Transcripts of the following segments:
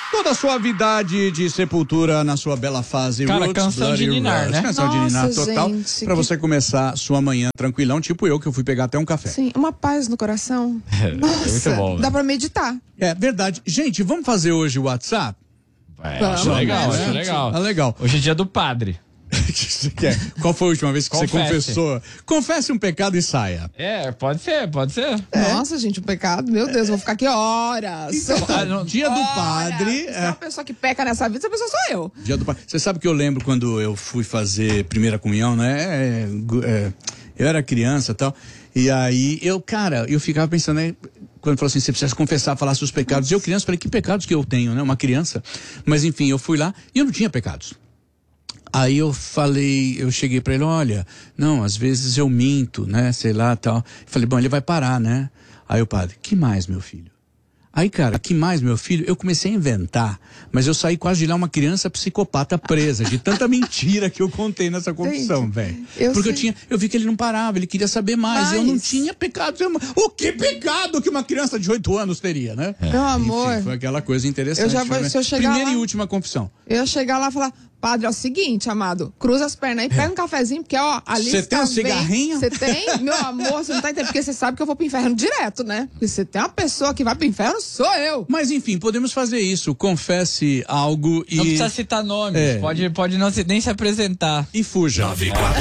Toda a suavidade de Sepultura na sua bela fase. Cara, Roots, canção Bloody de ninar, Rose. né? Canção de ninar total. Gente, pra você começar sua manhã tranquilão, tipo eu, que eu fui pegar até um café. Sim, uma paz no coração. Nossa, muito bom, dá pra meditar. É verdade. Gente, vamos fazer hoje o WhatsApp? Acho legal, né, acho gente? legal. Ah, legal. Hoje é dia do padre. Você quer? Qual foi a última vez que você Confesse. confessou? Confesse um pecado e saia. Pode ser. Nossa, gente, um pecado. Meu Deus, eu vou ficar aqui horas. Então, dia do padre. Se é uma pessoa que peca nessa vida, essa pessoa sou eu. Dia do padre. Você sabe que eu lembro quando eu fui fazer primeira comunhão, né? Eu era criança e tal. E aí, eu ficava pensando, né? Quando falou assim, você precisa confessar, falar seus pecados. Eu, criança, falei, que pecados que eu tenho, né? Uma criança. Mas enfim, eu fui lá e eu não tinha pecados. Aí eu cheguei pra ele, olha, não, às vezes eu minto, né, sei lá, tal. Falei, bom, ele vai parar, né? Aí o padre, que mais, meu filho? Aí, cara, que mais, meu filho? Eu comecei a inventar, mas eu saí quase de lá uma criança psicopata presa, de tanta mentira que eu contei nessa confissão, velho. Porque eu vi que ele não parava, ele queria saber mais, eu não tinha pecado. O que pecado que uma criança de 8 anos teria, né? Meu amor. Enfim, foi aquela coisa interessante. Se eu chegar Primeira lá, e última confissão. Eu ia chegar lá e falar, padre, é o seguinte, amado, cruza as pernas aí, pega um cafezinho, porque, ó, ali você tem um cigarrinho? Você tem? Meu amor, você não tá entendendo, porque você sabe que eu vou pro inferno direto, né? Porque você tem uma pessoa que vai pro inferno, sou eu. Mas enfim, podemos fazer isso, confesse algo e... Não precisa citar nomes, pode não nem se apresentar. E fuja. 949089989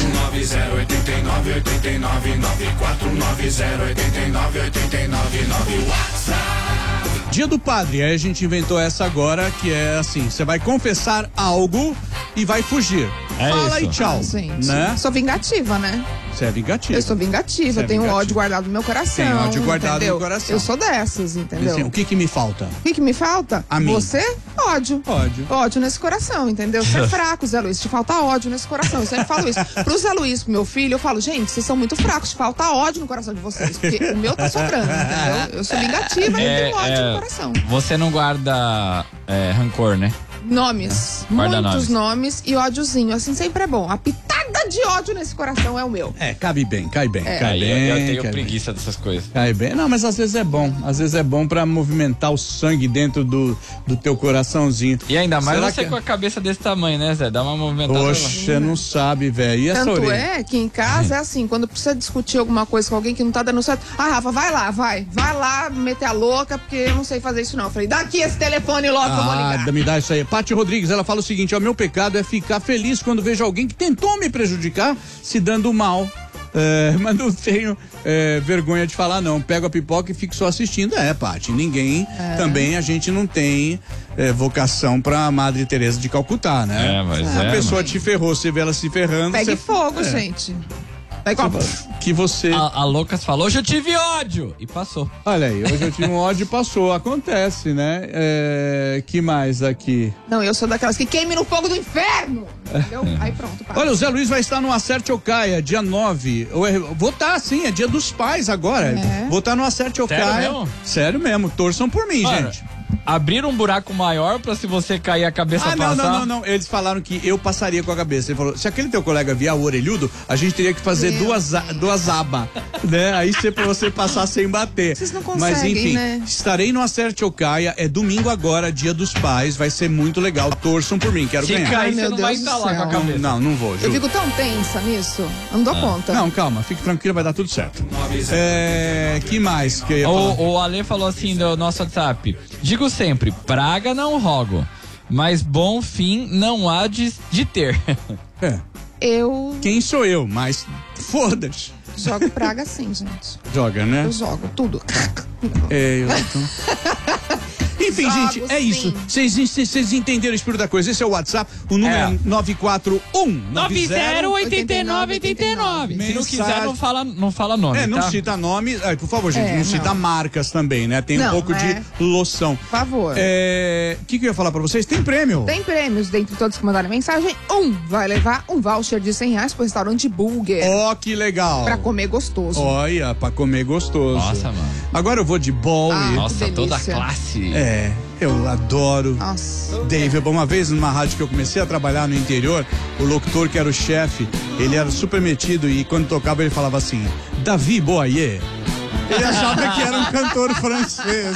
949089989 WhatsApp. Dia do padre, aí a gente inventou essa agora, que é assim, você vai confessar algo e vai fugir. Fala isso. e tchau, Gente, né? sou vingativa, né? Você é vingativo. Eu sou vingativa, Você é eu tenho vingativo. ódio guardado no meu coração. Tem ódio guardado entendeu? no coração. Eu sou dessas, entendeu? Assim, o que me falta? O que me falta? A mim. Você? Ódio. Ódio. Ódio nesse coração, entendeu? Você é fraco, Zé Luiz. Te falta ódio nesse coração. Eu sempre falo isso. Pro Zé Luiz, pro meu filho, eu falo, gente, vocês são muito fracos. Te falta ódio no coração de vocês. Porque o meu tá sobrando, entendeu? Eu sou vingativa e tenho ódio no coração. Você não guarda rancor, né? Nomes. Guarda Muitos nomes e ódiozinho. Assim sempre é bom. A pitada de ódio nesse coração é o meu. Cabe bem, cai bem. Cai bem, eu tenho cai preguiça dessas coisas. Cai bem. Não, mas às vezes é bom. Às vezes é bom pra movimentar o sangue dentro do teu coraçãozinho. E ainda mais Será você que... com a cabeça desse tamanho, né, Zé? Dá uma movimentada. Poxa, não sabe, velho. E essa Tanto orelha? é que em casa é assim, quando precisa discutir alguma coisa com alguém que não tá dando certo, Rafa, vai lá meter a louca, porque eu não sei fazer isso não. Eu falei, dá aqui esse telefone logo que eu vou ligar. Me dá isso aí. Paty Rodrigues, ela fala o seguinte, o meu pecado é ficar feliz quando vejo alguém que tentou me prejudicar se dando mal. Mas não tenho vergonha de falar não, pego a pipoca e fico só assistindo. Paty, ninguém, também a gente não tem vocação pra Madre Teresa de Calcutá, né? Mas a pessoa te ferrou, você vê ela se ferrando. Pegue fogo, gente. Que você... A Lucas falou, hoje eu tive ódio! E passou. Olha aí, hoje eu tive um ódio e passou. Acontece, né? Que mais aqui? Não, eu sou daquelas que queime no fogo do inferno! Entendeu? Aí pronto, para. Olha, o Zé Luiz vai estar no Acerte ou Caia, dia 9. Vou estar, sim, é dia dos pais agora. Vou estar no Acerte ou Caia. Sério mesmo? Sério mesmo, torçam por mim, gente. Abrir um buraco maior pra se você cair a cabeça passar? Não. Eles falaram que eu passaria com a cabeça. Ele falou, se aquele teu colega vier o orelhudo, a gente teria que fazer duas abas, né? Aí pra você passar sem bater. Vocês não conseguem, mas enfim, né? estarei no Acerte ou Caia, é domingo agora, dia dos pais, vai ser muito legal. Torçam por mim, quero ganhar. Se cair, meu você não vai Deus estar do lá com a céu. cabeça. Não vou, juro. Eu fico tão tensa nisso, eu não dou conta. Não, calma, fique tranquilo, vai dar tudo certo. Que mais que eu ia falar? O Ale falou assim do nosso WhatsApp. Digo sempre, praga não rogo, mas bom fim não há de ter. Quem sou eu? Mas foda-se. Jogo praga sim, gente. Joga, né? Eu jogo tudo. Enfim, Jogo, gente, é sim. isso. Vocês entenderam o espírito da coisa. Esse é o WhatsApp. O número é 941-908989. Se não quiser, não fala nome. Não tá? cita nome. Por favor, gente, não cita marcas também, né? Tem um pouco de loção. Por favor. O que eu ia falar pra vocês? Tem prêmio. Tem prêmios, dentre todos que mandarem mensagem. Vai levar um voucher de R$100 pro restaurante Burger. Que legal. Pra comer gostoso. Olha, pra comer gostoso. Nossa, mano. Agora eu vou de bol e... Nossa, que toda a delícia. classe. Eu adoro. Nossa. Dave, uma vez numa rádio que eu comecei a trabalhar no interior, o locutor que era o chefe, ele era super metido e quando tocava ele falava assim, Davi Boyer. Ele achava que era um cantor francês.